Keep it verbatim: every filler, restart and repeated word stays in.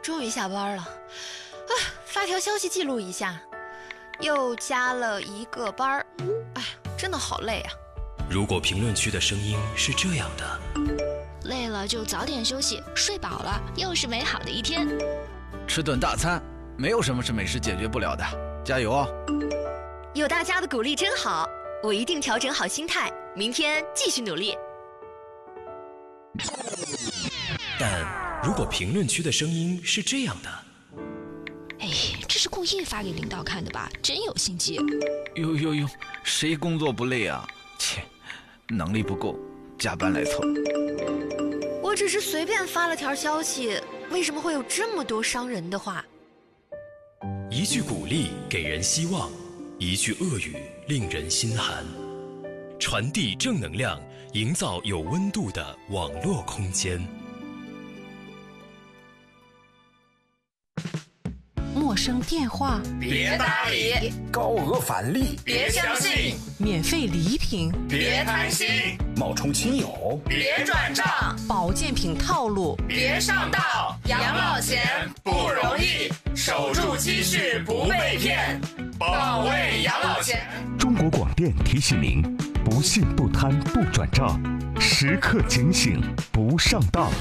终于下班了。啊，发条消息记录一下，又加了一个班儿。哎，真的好累啊。 如果评论区的声音是这样的， 累了就早点休息，睡饱了又是美好的一天。 吃顿大餐，没有什么是美食解决不了的，加油哦！ 有大家的鼓励真好，我一定调整好心态，明天继续努力。 但如果评论区的声音是这样的， 哎，这是故意发给领导看的吧？真有心机。 呦呦呦，谁工作不累啊？切，能力不够，加班来凑。 我只是随便发了条消息，为什么会有这么多伤人的话？ 一句鼓励给人希望，一句恶语令人心寒。传递正能量，营造有温度的网络空间。 陌生电话别搭理， 高额返利别相信， 免费礼品别贪心， 冒充亲友别转账， 保健品套路别上当。养老钱不容易，守住积蓄不被骗，保卫养老钱。 中国广电提醒您：不信不贪不转账，时刻警醒不上当。